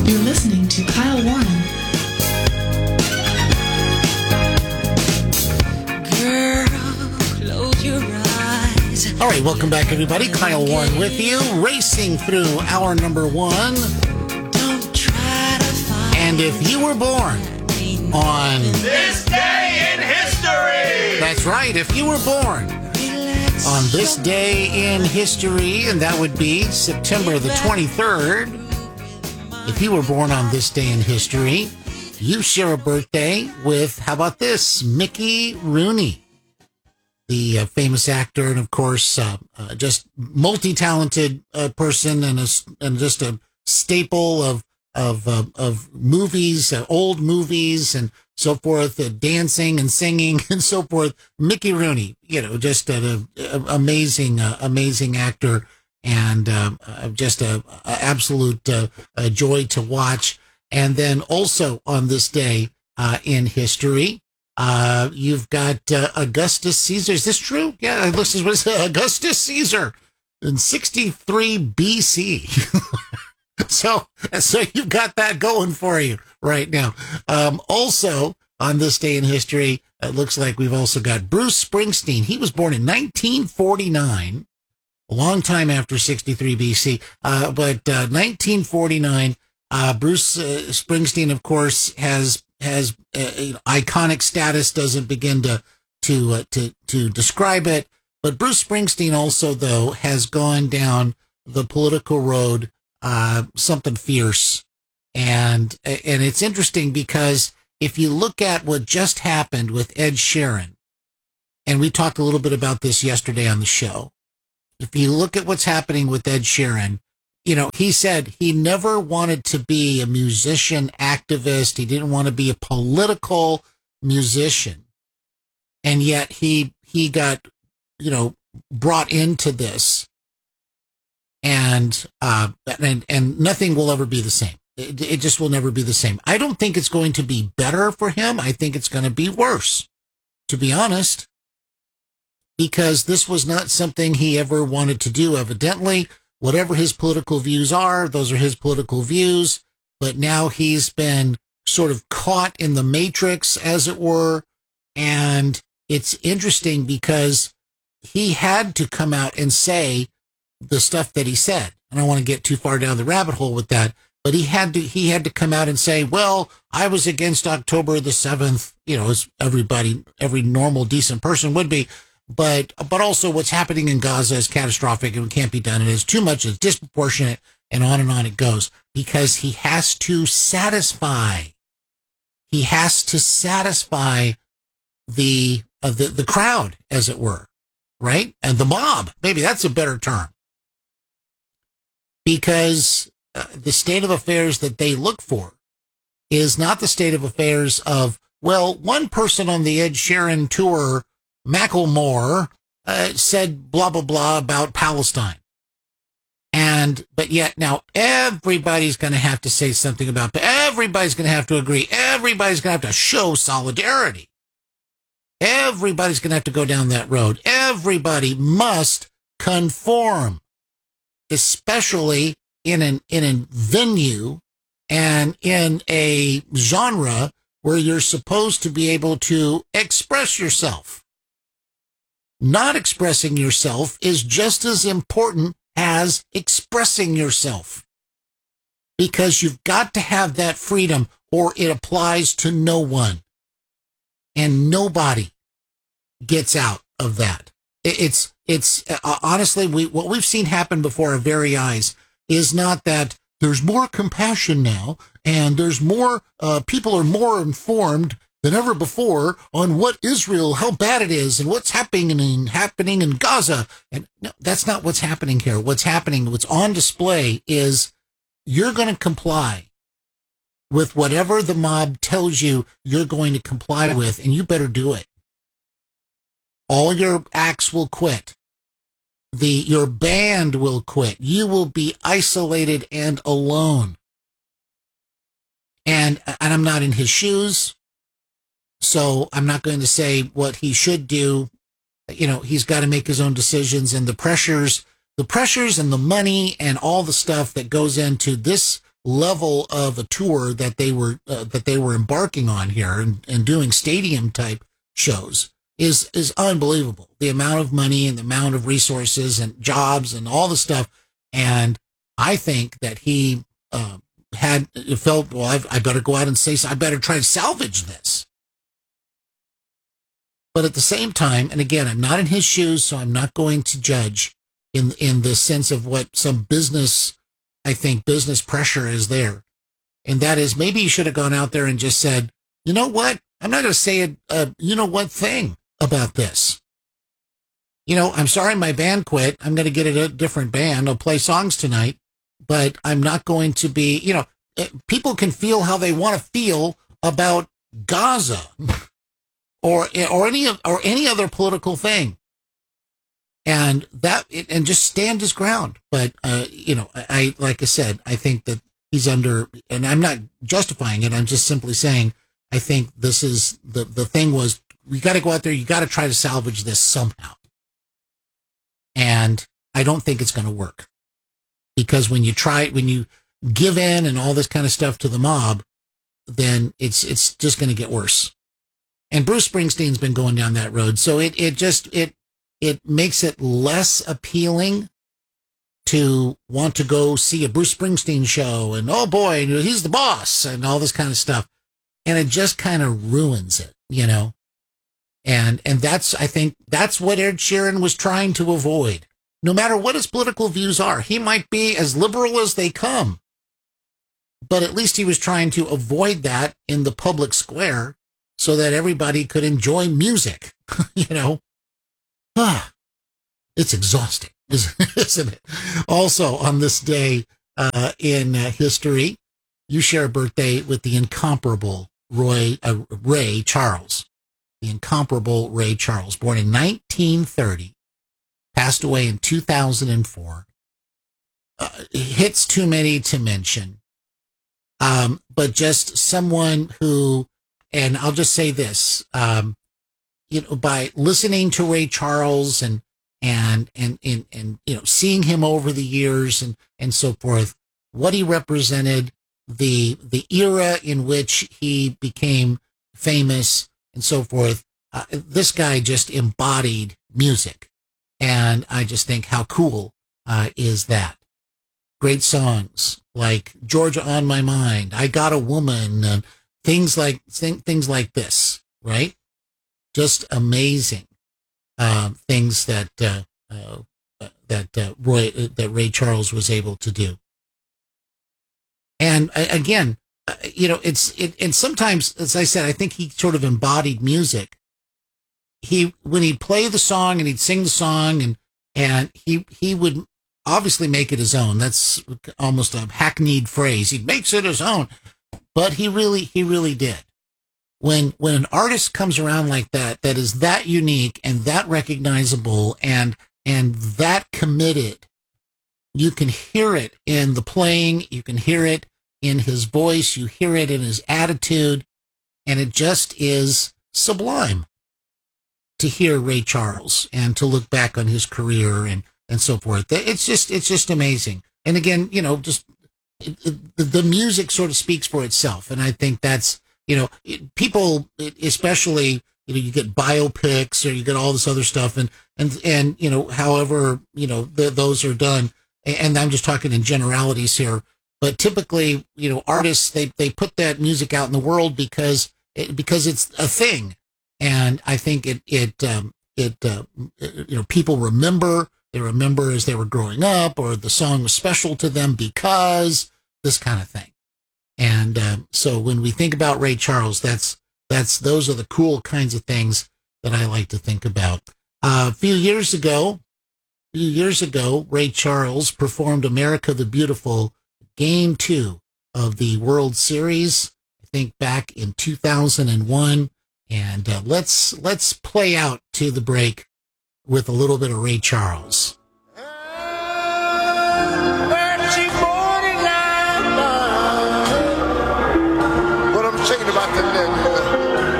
You're listening to Kyle Warren. Girl, close your eyes. All right, welcome back, everybody. Kyle Warren with you, racing through hour number one. Don't try to find. And if you were born on This day in history! That's right, if you were born on this day in history, and that would be September the 23rd, if you were born on this day in history, you share a birthday with, how about this, Mickey Rooney, the famous actor and, of course, just multi-talented person and just a staple of movies, old movies and so forth, dancing and singing and so forth. Mickey Rooney, just an amazing actor and just a absolute joy to watch. And then also on this day in history, you've got Augustus Caesar. Is this true? Yeah, this is what Augustus Caesar in 63 BC. So you've got that going for you right now. Also on this day in history, it looks like we've also got Bruce Springsteen. He was born in 1949, a long time after 63 BC. But 1949, Bruce Springsteen, of course, has iconic status. Doesn't begin to describe it. But Bruce Springsteen also, though, has gone down the political road. Something fierce. And it's interesting because if you look at what just happened with Ed Sheeran, and we talked a little bit about this yesterday on the show, if you look at what's happening with Ed Sheeran, he said he never wanted to be a musician activist. He didn't want to be a political musician. And yet he got, brought into this. And nothing will ever be the same. It just will never be the same. I don't think it's going to be better for him. I think it's going to be worse, to be honest, because this was not something he ever wanted to do. Evidently, whatever his political views are, those are his political views. But now he's been sort of caught in the matrix, as it were. And it's interesting because he had to come out and say the stuff that he said. I don't want to get too far down the rabbit hole with that, but he had to come out and say, well, I was against October the 7th, as every normal, decent person would be. But also what's happening in Gaza is catastrophic and it can't be done. It is too much, it's disproportionate, and on it goes, because he has to satisfy the crowd, as it were, right? And the mob, maybe that's a better term. Because the state of affairs that they look for is not the state of affairs of, well, one person on the Ed Sheeran tour, Macklemore, said blah, blah, blah about Palestine. But yet now everybody's going to have to say something about it. Everybody's going to have to agree. Everybody's going to have to show solidarity. Everybody's going to have to go down that road. Everybody must conform, especially in a venue and in a genre where you're supposed to be able to express yourself. Not expressing yourself is just as important as expressing yourself, because you've got to have that freedom or it applies to no one, and nobody gets out of that. It's honestly, what we've seen happen before our very eyes is not that there's more compassion now and there's more, people are more informed than ever before on what Israel, how bad it is and what's happening in Gaza. And no, that's not what's happening here. What's on display is you're going to comply with whatever the mob tells you you're going to comply with, and you better do it. All your acts will quit. Your band will quit. You will be isolated and alone. And I'm not in his shoes, so I'm not going to say what he should do. He's got to make his own decisions, and the pressures and the money and all the stuff that goes into this level of a tour that they were embarking on here and doing stadium type shows is unbelievable. The amount of money and the amount of resources and jobs and all the stuff. And I think that he felt, well, I better go out and say, I better try to salvage this. But at the same time, and again, I'm not in his shoes, so I'm not going to judge in the sense of what some business, I think business pressure is there. And that is, maybe you should have gone out there and just said, you know what? I'm not going to say a you know what thing about this. You know, I'm sorry my band quit. I'm going to get a different band. I'll play songs tonight, but I'm not going to be, you know, people can feel how they want to feel about Gaza or any other political thing. And just stand his ground. But, you know, like I said, I think that he's under, and I'm not justifying it. I'm just simply saying, I think this is the thing was, we got to go out there. You got to try to salvage this somehow. And I don't think it's going to work, because when you give in and all this kind of stuff to the mob, then it's just going to get worse. And Bruce Springsteen's been going down that road. So it makes it less appealing to want to go see a Bruce Springsteen show and, oh boy, he's the boss and all this kind of stuff. And it just kind of ruins it, you know? And I think that's what Ed Sheeran was trying to avoid. No matter what his political views are, he might be as liberal as they come, but at least he was trying to avoid that in the public square so that everybody could enjoy music, you know? It's exhausting, isn't it? Also, on this day in history, you share a birthday with the incomparable Ray Charles. The incomparable Ray Charles, born in 1930, passed away in 2004. Hits too many to mention, but just someone who, and I'll just say this, you know, by listening to Ray Charles and you know, seeing him over the years and so forth, what he represented, the era in which he became famous and so forth, this guy just embodied music. And I just think, how cool is that? Great songs like Georgia on My Mind, I Got a Woman, and things like this, right? Just amazing things that Ray Charles was able to do. And again, you know, and sometimes, as I said, I think he sort of embodied music. When he'd play the song and he'd sing the song and he would obviously make it his own. That's almost a hackneyed phrase. He makes it his own, but he really did. When an artist comes around like that is that unique and that recognizable and that committed, you can hear it in the playing, you can hear it in his voice, you hear it in his attitude, and it just is sublime to hear Ray Charles and to look back on his career and so forth. It's just amazing. And again, you know, just the music sort of speaks for itself. And I think that's, you know, people, especially, you know, you get biopics or you get all this other stuff and you know, however, you know, those are done. And I'm just talking in generalities here, but typically, you know, artists, they put that music out in the world because it's a thing. And I think you know, people remember, they remember as they were growing up, or the song was special to them because this kind of thing. And so when we think about Ray Charles, those are the cool kinds of things that I like to think about. A few years ago, Ray Charles performed America the Beautiful, Game 2 of the World Series, I think back in 2001. And let's play out to the break with a little bit of Ray Charles.